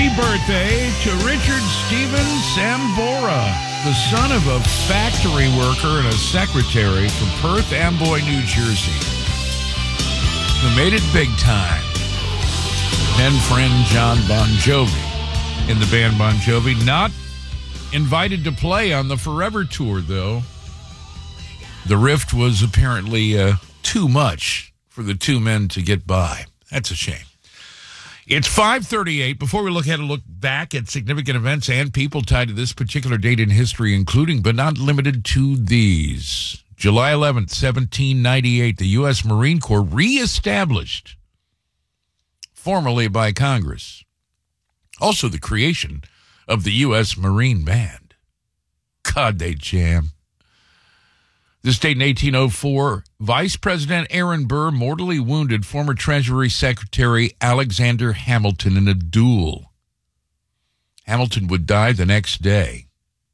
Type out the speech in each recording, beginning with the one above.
Happy birthday to Richard Stephen Sambora, the son of a factory worker and a secretary from Perth Amboy, New Jersey, who made it big time. Then friend John Bon Jovi in the band Bon Jovi, not invited to play on the Forever Tour, though. The rift was apparently too much for the two men to get by. That's a shame. It's 5:38. Before we look back at significant events and people tied to this particular date in history, including but not limited to these. July 11th, 1798, the U.S. Marine Corps reestablished, formally by Congress. Also the creation of the U.S. Marine Band. God, they jam. This date in 1804, Vice President Aaron Burr mortally wounded former Treasury Secretary Alexander Hamilton in a duel. Hamilton would die the next day.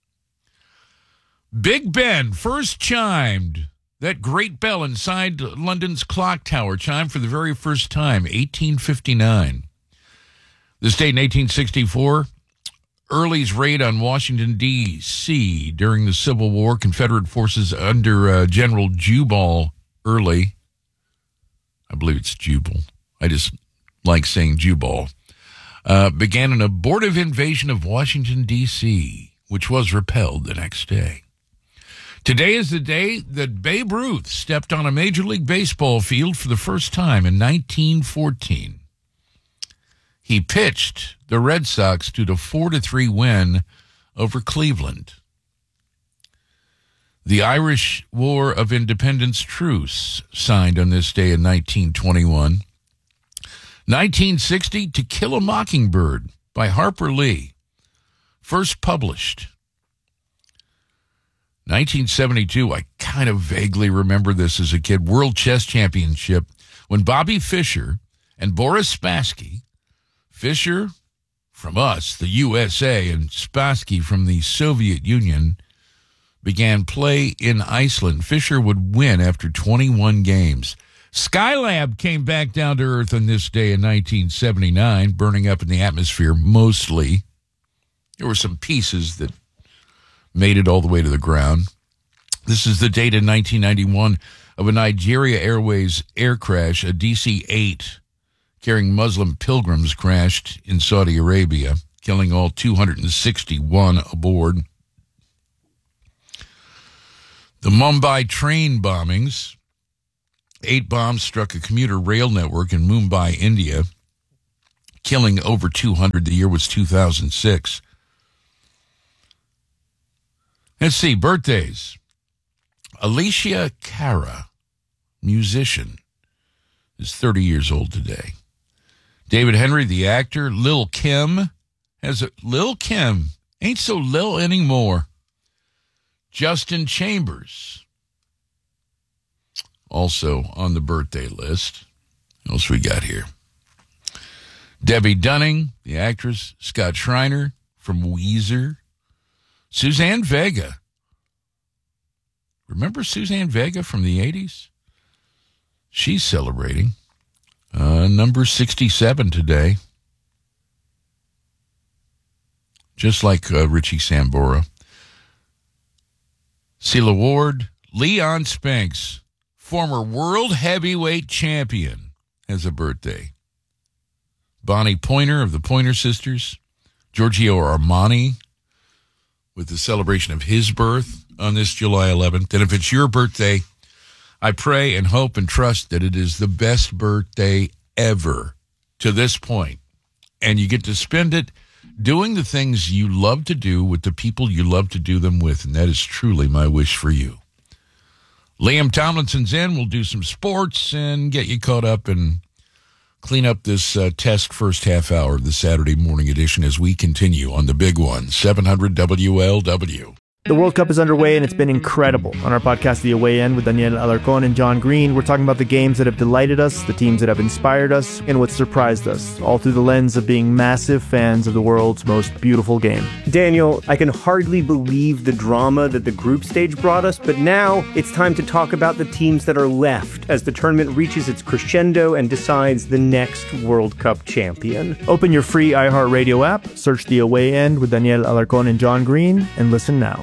Big Ben first chimed. That great bell inside London's clock tower chimed for the very first time, 1859. This date in 1864, Early's raid on Washington, D.C. during the Civil War, Confederate forces under General Jubal Early. I believe it's Jubal. I just like saying Jubal. Began an abortive invasion of Washington, D.C., which was repelled the next day. Today is the day that Babe Ruth stepped on a Major League Baseball field for the first time in 1914. He pitched the Red Sox to the 4-3 win over Cleveland. The Irish War of Independence truce signed on this day in 1921. 1960, To Kill a Mockingbird by Harper Lee, first published. 1972, I kind of vaguely remember this as a kid, World Chess Championship, when Bobby Fischer and Boris Spassky, Fischer from us, the USA, and Spassky from the Soviet Union, began play in Iceland. Fischer would win after 21 games. Skylab came back down to Earth on this day in 1979, burning up in the atmosphere mostly. There were some pieces that made it all the way to the ground. This is the date in 1991 of a Nigeria Airways air crash, a DC-8 carrying Muslim pilgrims crashed in Saudi Arabia, killing all 261 aboard. The Mumbai train bombings. 8 bombs struck a commuter rail network in Mumbai, India, killing over 200. The year was 2006. Let's see, birthdays. Alicia Cara, musician, is 30 years old today. David Henry, the actor. Lil' Kim Lil' Kim ain't so lil anymore. Justin Chambers, also on the birthday list. What else we got here? Debbie Dunning, the actress. Scott Schreiner from Weezer. Suzanne Vega. Remember Suzanne Vega from the 80s? She's celebrating. Number 67 today. Just like Richie Sambora. Cela Ward. Leon Spinks, former world heavyweight champion, has a birthday. Bonnie Pointer of the Pointer Sisters. Giorgio Armani, with the celebration of his birth on this July 11th. And if it's your birthday, I pray and hope and trust that it is the best birthday ever to this point. And you get to spend it doing the things you love to do with the people you love to do them with. And that is truly my wish for you. Liam Tomlinson's in. We'll do some sports and get you caught up and clean up this test first half hour of the Saturday morning edition as we continue on the big one, 700 WLW. The World Cup is underway and it's been incredible. On our podcast, The Away End, with Daniel Alarcón and John Green, we're talking about the games that have delighted us, the teams that have inspired us, and what surprised us, all through the lens of being massive fans of the world's most beautiful game. Daniel, I can hardly believe the drama that the group stage brought us, but now it's time to talk about the teams that are left as the tournament reaches its crescendo and decides the next World Cup champion. Open your free iHeartRadio app, search The Away End with Daniel Alarcón and John Green, and listen now.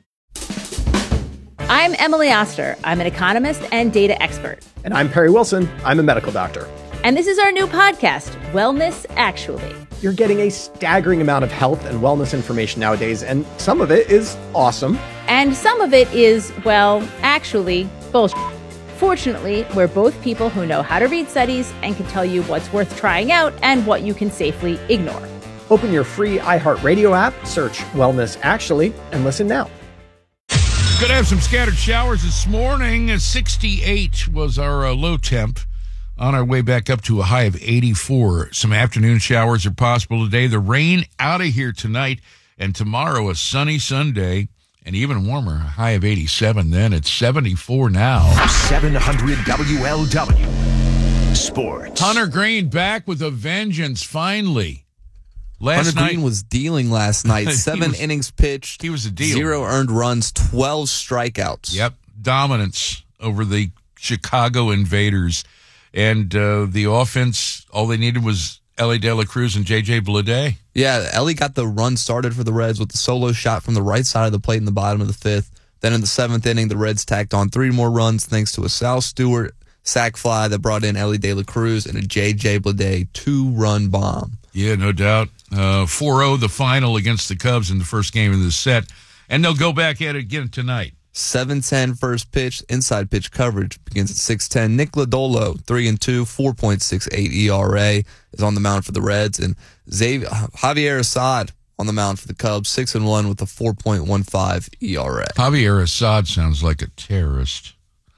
I'm Emily Oster. I'm an economist and data expert. And I'm Perry Wilson. I'm a medical doctor. And this is our new podcast, Wellness Actually. You're getting a staggering amount of health and wellness information nowadays, and some of it is awesome. And some of it is, well, actually, bullshit. Fortunately, we're both people who know how to read studies and can tell you what's worth trying out and what you can safely ignore. Open your free iHeartRadio app, search Wellness Actually, and listen now. Going to have some scattered showers this morning. 68 was our low temp. On our way back up to a high of 84. Some afternoon showers are possible today. The rain out of here tonight. And tomorrow, a sunny Sunday. And even warmer, a high of 87 then. It's 74 now. 700 WLW Sports. Hunter Green back with a vengeance, finally. Hunter Green was dealing last night. 7 innings pitched. He was a dealer. 0 earned runs, 12 strikeouts. Yep. Dominance over the Chicago Invaders. And the offense, all they needed was Elly De La Cruz and J.J. Bleday. Yeah, Elly got the run started for the Reds with the solo shot from the right side of the plate in the bottom of the 5th. Then in the 7th inning, the Reds tacked on 3 more runs thanks to a Sal Stewart sac fly that brought in Elly De La Cruz and a J.J. Bleday 2-run bomb. Yeah, no doubt. 4-0 the final against the Cubs in the first game of the set. And they'll go back at it again tonight. 7:10 first pitch, inside pitch coverage begins at 6:10. Nick Lodolo, 3-2, 4.68 ERA, is on the mound for the Reds, and Javier Assad on the mound for the Cubs, 6-1 with a 4.15 ERA. Javier Assad sounds like a terrorist.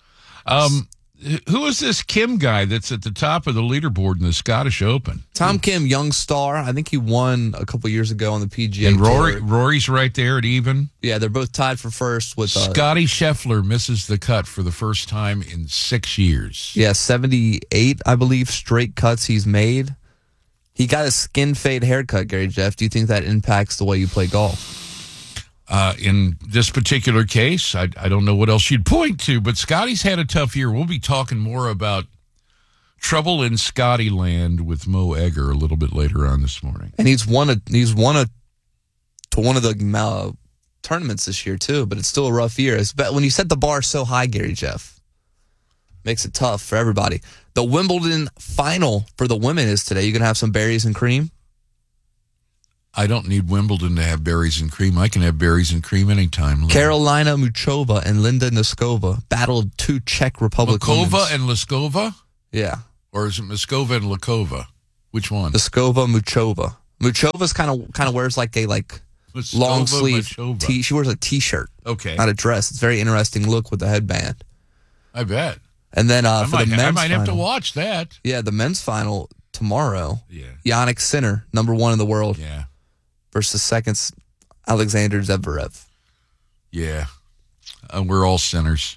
Who is this Kim guy that's at the top of the leaderboard in the Scottish Open? Tom Kim, young star. I think he won a couple years ago on the PGA and Tour. Rory's right there at even. Yeah, they're both tied for first with Scotty Scheffler misses the cut for the first time in 6 years. Yeah, 78, I believe, straight cuts he's made. He got a skin fade haircut, Gary Jeff. Do you think that impacts the way you play golf? In this particular case, I don't know what else you'd point to, but Scotty's had a tough year. We'll be talking more about trouble in Scotty land with Mo Egger a little bit later on this morning. And he's won one of the tournaments this year too, but it's still a rough year. But when you set the bar so high, Gary Jeff, makes it tough for everybody. The Wimbledon final for the women is today. You gonna have some berries and cream? I don't need Wimbledon to have berries and cream. I can have berries and cream anytime. Karolina Muchova and Linda Noskova battled 2 Czech Republic women. Muchova and Liskova? Yeah. Or is it Muskova and Lakova? Which one? Noskova, Muchova. Muchova's kind of wears like a Muskova, long sleeve Muchova. she wears a t-shirt. Okay. Not a dress. It's a very interesting look with the headband. I bet. And then for the men's final. I might have to watch that. Yeah, the men's final tomorrow. Yeah. Jannik Sinner, number 1 in the world. Yeah. Versus second Alexander Zverev. Yeah. We're all sinners.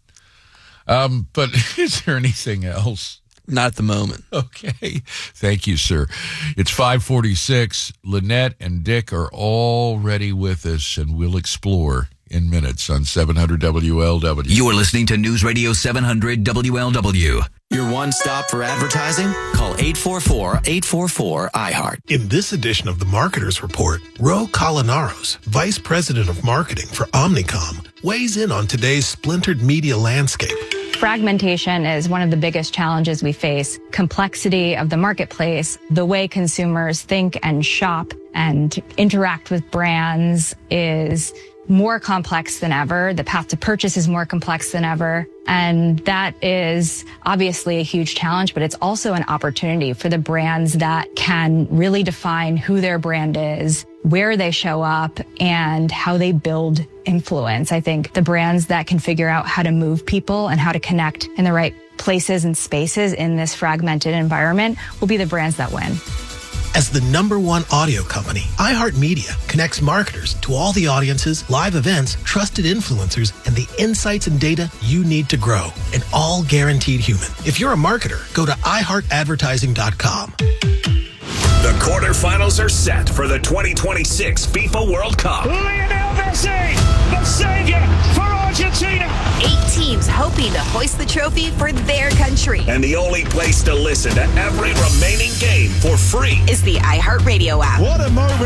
But is there anything else? Not at the moment. Okay. Thank you, sir. It's 5:46. Lynette and Dick are already with us, and we'll explore in minutes on 700 WLW. You are listening to News Radio 700 WLW. Your one stop for advertising? Call 844-844-iHeart. In this edition of the Marketers Report, Ro Colinaros, Vice President of Marketing for Omnicom, weighs in on today's splintered media landscape. Fragmentation is one of the biggest challenges we face. Complexity of the marketplace, the way consumers think and shop and interact with brands is more complex than ever. The path to purchase is more complex than ever. And that is obviously a huge challenge, but it's also an opportunity for the brands that can really define who their brand is, where they show up, and how they build influence. I think the brands that can figure out how to move people and how to connect in the right places and spaces in this fragmented environment will be the brands that win. As the #1 audio company, iHeartMedia connects marketers to all the audiences, live events, trusted influencers, and the insights and data you need to grow. And all guaranteed human. If you're a marketer, go to iHeartAdvertising.com. The quarterfinals are set for the 2026 FIFA World Cup. Lionel Messi, the savior for Argentina. 8 teams hoping to hoist the trophy for their country. And the only place to listen to every remaining game for free is the iHeartRadio app. What a moment.